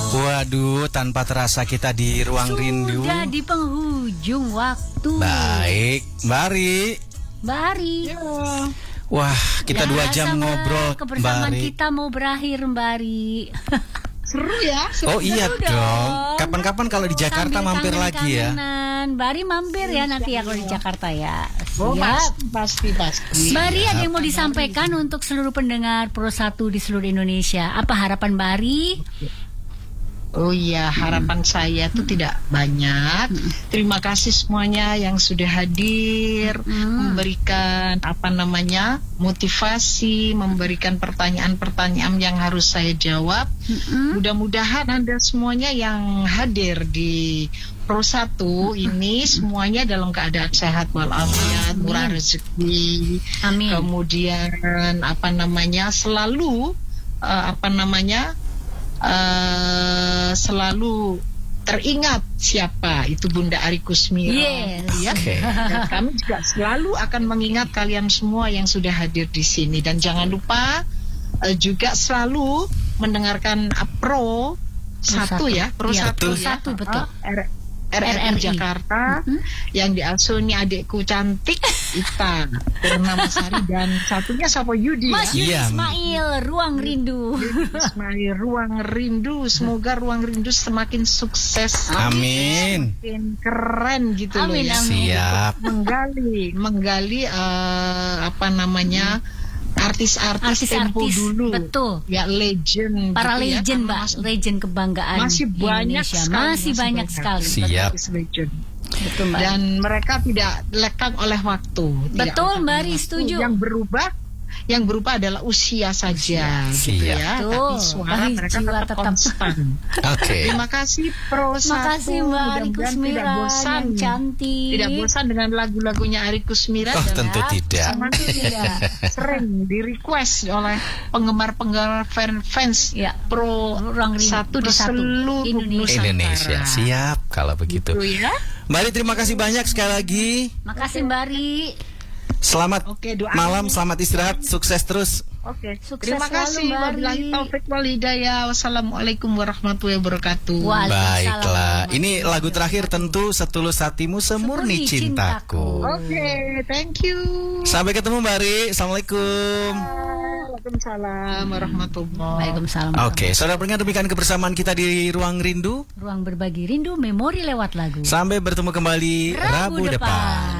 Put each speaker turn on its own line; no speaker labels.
Waduh, tanpa terasa kita di ruang rindu.
Sudah di penghujung waktu.
Baik, Mbak Ari.
Mbak Ari.
Wah, kita 2 jam ngobrol, Mbak
Kebersamaan
Ari.
kita mau berakhir, Mbak Ari.
Seru ya?
Oh iya
Seru
dong.
dong.
Kapan-kapan kalau di Jakarta
Sambil
mampir lagi ya.
kangen-kangenan. Mbak Ari mampir ya nanti ya kalau di Jakarta ya.
Oh,
Siap.
pasti.
Mbak Ari, ada yang mau disampaikan untuk seluruh pendengar Pro 1 di seluruh Indonesia? Apa harapan Mbak Ari?
Oh iya, harapan saya tuh tidak banyak. Terima kasih semuanya yang sudah hadir, memberikan motivasi, memberikan pertanyaan-pertanyaan yang harus saya jawab. Mudah-mudahan Anda semuanya yang hadir di Pro 1 ini semuanya dalam keadaan sehat walafiat, murah rezeki.
Amin.
Kemudian selalu selalu teringat siapa itu Bunda Ari Kusmira.
Yes.
Ya.
Oke.
Dan kami juga selalu akan mengingat kalian semua yang sudah hadir di sini, dan jangan lupa juga selalu mendengarkan Pro 1 ya, Pro
Iya,
1
Pro
ya.
1, betul.
RRI Jakarta yang diasuni adikku cantik Ita Purnamasari, dan satunya siapa, Yudi
Mas
ya.
Yudi
Iya.
Ismail, Ruang Rindu.
Ismail, Ruang Rindu, semoga Ruang Rindu semakin sukses,
Amin.
semakin keren gitu
Amin,
loh ya.
amin.
Siap.
menggali artis-artis tempo
Artis-artis,
betul
betul.
ya, legend
Para
gitu ya,
legend,
karena
Mbak, legend kebanggaan
masih banyak
Indonesia.
sekali,
Masih banyak sekali.
Siap.
artis legend.
Betul, Mbak.
Dan mereka tidak lekang oleh waktu. Tidak
Betul,
lekang
Mbak
oleh
Ari,
waktu.
setuju.
Yang berubah adalah usia saja, gitu
Siap.
ya.
Betul.
Tapi suara
Tapi
mereka
jiwa
tetap
tetap.
konstan.
Oke.
Terima kasih Pro 1.
Makasih Mbak Ari
Mudah-mudahan
Kusmira
tidak bosan.
yang cantik.
Tidak bosan dengan lagu-lagunya Ari Kusmira.
Oh,
dan
tentu tidak.
semakin tidak sering di request oleh penggemar-penggemar fans
Ya.
Pro
Ruang Rindu,
1
Pro
di
1
seluruh
Indonesia.
Indonesia. Siap kalau begitu.
Gitu ya.
Mbak Ari, terima kasih banyak sekali lagi.
Makasih Mbak Ari.
Selamat
Oke, doain.
malam, selamat istirahat, sukses terus.
Oke,
Sukses
terima
selalu,
kasih.
Mbak Ari.
Wabillahi taufik wal hidayah. Wassalamualaikum warahmatullahi wabarakatuh.
Waalaikumsalam.
Baiklah, ini lagu terakhir tentu Setulus Hatimu Semurni
Semurni
Cintaku.
Oke, thank you.
Sampai ketemu Mbak Ari. Assalamualaikum.
Waalaikumsalam warahmatullahi.
Waalaikumsalam.
Oke, saudara pendengar, demikian kebersamaan kita di Ruang Rindu.
Ruang berbagi rindu, memori lewat lagu.
Sampai bertemu kembali Rabu depan.